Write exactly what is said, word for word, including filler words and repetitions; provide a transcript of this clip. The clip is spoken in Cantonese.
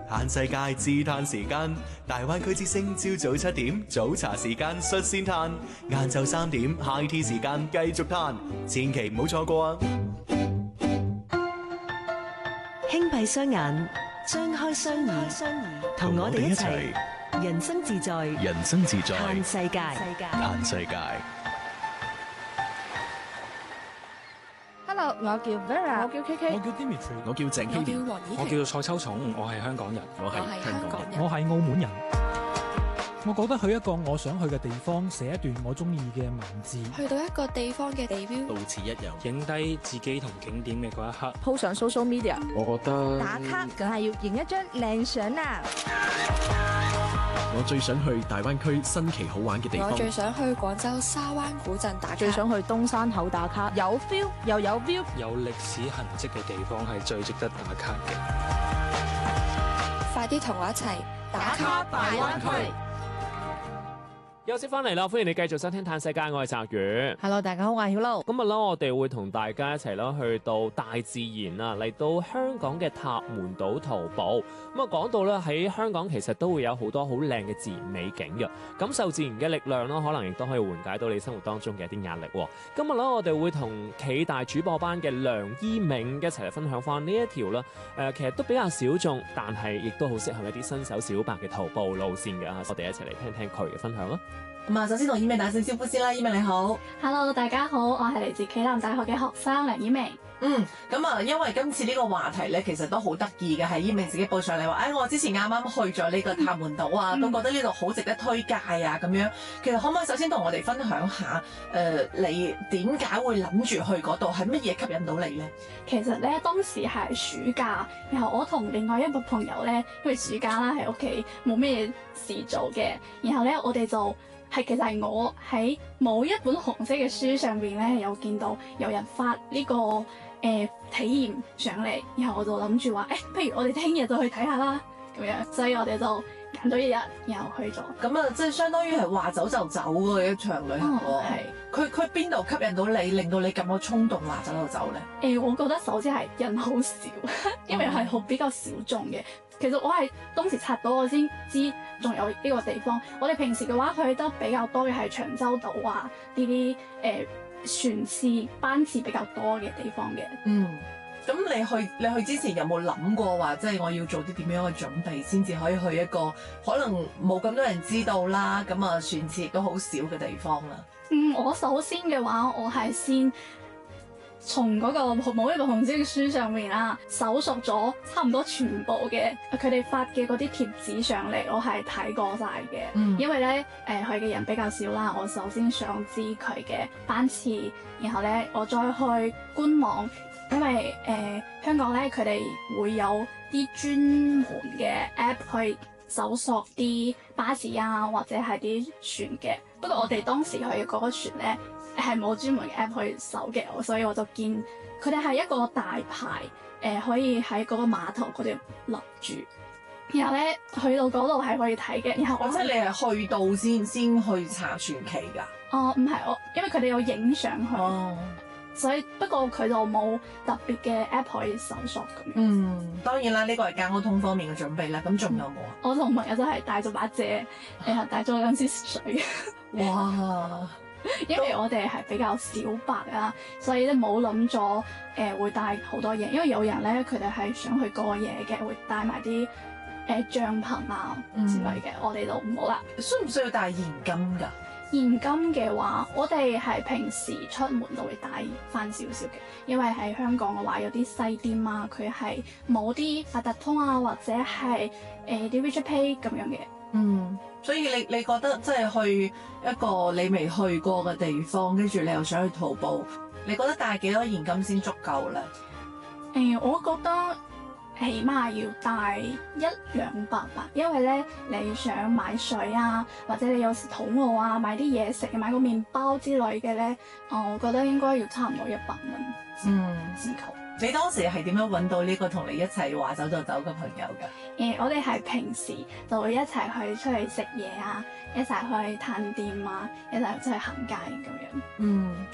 嘆世界自嘆時間，大灣區之聲朝早七點早茶時間率先嘆，晏晝三點 high tea 時間繼續嘆，千祈唔好錯過啊！ 輕閉雙眼，張開雙耳，同我哋一齊人生自在， 人生自在嘆世界。 嘆世界。 Hello， 我叫 Vera， 我叫 K K， 我叫 Dimitri， 我叫鄭希賢， 我叫蔡秋松，我係香港人， 我係香港人， 我係澳門人。我覺得去一個我想去嘅地方，寫一段我中意嘅文字， 去到一個地方嘅地標， 到此一遊， 影低自己同景點嘅嗰一刻， 鋪上 social media。 我覺得打卡梗係要影一張靚相啦。 我最想去大灣區新奇好玩嘅地方， 我最想去廣州沙灣古鎮打卡， 最想去東山口打卡， 有 feel 又有 view， 有歷史痕跡嘅地方係最值得打卡嘅。 快啲同我一齊打卡大灣區。 休息翻嚟啦，歡迎你繼續收聽《嘆世界》，我係澤宇。 Hello， 大家好，我係曉露。 今日咧，我哋會同大家一齊啦，去到大自然啊，嚟到香港嘅塔門島徒步。咁啊，講到咧喺香港，其實都會有好多好靚嘅自然美景嘅，感受自然嘅力量啦，可能亦都可以緩解到你生活當中嘅一啲壓力。今日咧，我哋會同暨大主播班嘅梁依銘一齊嚟分享翻呢一條啦。誒、呃，其實都比較小眾，但係亦都好適合一啲新手小白嘅徒步路線嘅。我哋一齊嚟聽聽佢嘅分享啦。 咁啊，首先同依銘打聲招呼先啦，依銘你好。 Hello， 大家好，我係嚟自暨南大學嘅學生梁依銘。 嗯，咁啊，因為今次呢個話題咧，其實都好得意嘅，係依銘自己報上嚟話，誒、哎，我之前啱啱去咗呢個塔門島啊，嗯、都覺得呢度好值得推介啊，咁樣。其實可唔可以首先同我哋分享下，誒、呃，你點解會諗住去嗰度，係乜嘢吸引到你咧？ 其實咧，當時係暑假，然後我同另外一個朋友咧，因為暑假啦，喺屋企冇咩事做嘅，然後咧我哋就。係，其實係我喺某一本紅色嘅書上邊咧，有見到有人發呢、這個誒、呃、體驗上嚟，然後我就諗住話，誒、欸，不如我哋聽日就去睇下啦，咁樣，所以我哋就揀咗一日，然後去咗。咁啊，即係相當於係話走就走嘅一場旅行喎。係、哦。佢佢邊度吸引到你，令到你咁有衝動話走就走咧？誒、 呃，我覺得首先係人好少，因為係好比較小眾嘅。其實我係當時刷到我先知仲有呢個地方。我哋平時嘅話去得比較多嘅係長洲島啊，呢啲誒船次班次比較多嘅地方嘅。 嗯，咁你去你去之前有冇諗過話，即係我要做啲點樣嘅準備，先至可以去一個可能冇咁多人知道啦，咁啊船次亦都好少嘅地方啦？ 嗯，我首先嘅話，我係先。從嗰個某一個紅色嘅書上面啦，搜索咗差唔多全部嘅佢哋發嘅嗰啲貼紙上嚟，我係睇過晒嘅。嗯、因為咧誒去嘅人比較少啦，我首先想知佢嘅班次，然後咧我再去官網，因為誒、呃、香港咧佢哋會有啲專門嘅 app 去搜索啲巴士啊或者係啲船嘅。不過我哋當時去嘅嗰個船咧，係冇專門嘅 app 去搜嘅，所以我就見佢哋係一個大牌，誒、呃、可以喺嗰個碼頭嗰度立住，然後咧去到嗰度係可以睇嘅。然後我即係你係去到先先去查傳奇㗎？ 哦，唔係我，因為佢哋有影相去， 哦、 所以不過佢就冇特別嘅 app 可以搜索咁樣。 嗯，當然啦，呢個係交通方面嘅準備啦。咁仲有冇啊？ 我同朋友真係帶咗把遮，然後帶咗兩支水。 哇！ 因為我哋係比較小白啊，所以咧冇諗咗誒會帶好多嘢。因為有人咧佢哋係想去過夜嘅，會帶埋啲誒帳篷啊之類嘅。嗯、我哋就唔好啦。 需唔需要帶現金㗎？ 現金嘅話，我哋係平時出門都會帶翻少少嘅，因為喺香港嘅話有啲細店啊，佢係冇啲八達通啊，或者係誒啲 WeChat Pay 咁樣嘅。 嗯。所以你你覺得即係去一個你未去過嘅地方，跟住你又想去徒步，你覺得帶幾多現金先足夠咧？ 誒、呃，我覺得起碼要帶一兩百吧，因為咧你想買水啊，或者你有時肚餓啊，買啲嘢食，買個麵包之類嘅咧，我覺得應該要差唔多一百蚊，嗯，先夠。 你當時係點樣揾到呢個同你一齊話走就走嘅朋友㗎？ 誒、呃，我哋係平時就會一齊去出去食嘢啊，一齊去探店啊，一齊出去行街咁樣。嗯。